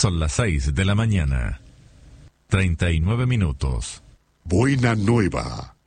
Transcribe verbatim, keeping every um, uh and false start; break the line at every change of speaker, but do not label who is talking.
Son las seis de la mañana. Treinta y nueve minutos.
Buena nueva.